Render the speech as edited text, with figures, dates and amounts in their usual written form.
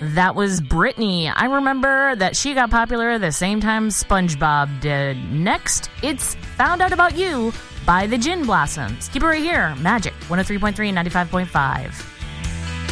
That was Britney. I remember that she got popular the same time SpongeBob did. Next, it's Found Out About You by the Gin Blossoms. Keep it right here. Magic 103.3 and 95.5.